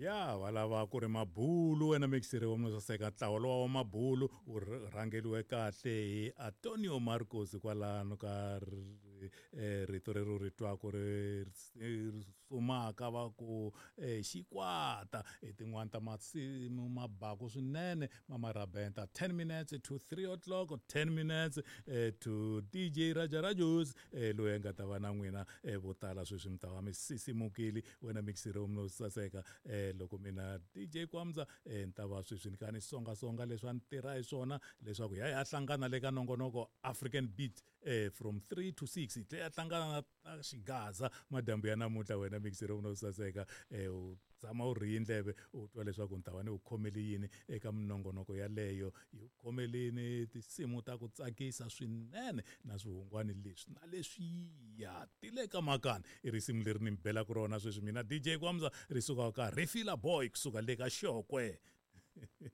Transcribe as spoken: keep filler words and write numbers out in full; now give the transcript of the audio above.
ya valava ku ri mabulu wena mixire wa mnosaseka ntlawa wa mabulu u rhangeliwe kahle hi Antonio Marcos kwalano ka eh, rito rero ri twa ku ri sumaka va ku eh, xikwata etin'wani ta masimu mabako swinene mamarabenta ten minutes to three o'clock or ten minutes eh, to D J Raja Rajos eh, loyi nga ta va na n'wina eh, vo tala sweswi mi ta va mi sisimukile wena mixire wa mnosaseka eh, loko mina D J Kwamza eh, ni ta va sweswi ni kha ni songasonga leswi a ni tirha hi swona leswaku ya ya hlangana le ka nongonoko African Beat eh, from three to six hi tlhela hlangana na xigaza madyambu ya namuntlha wena mixire wa mnosaseka eh, u tshama u ri ndleve u twa leswaku ni ta va ni u khomele yini eka minongonoko yaleyo yi khomeleni tinsimu ta ku tsakisa swinene na swihungwani leswi na leswiya tile ka makani i risimu leri ni mi belaka rona sweswi mina D J Kwamza ri suka ka Refila Boy kusuka le ka Xokwe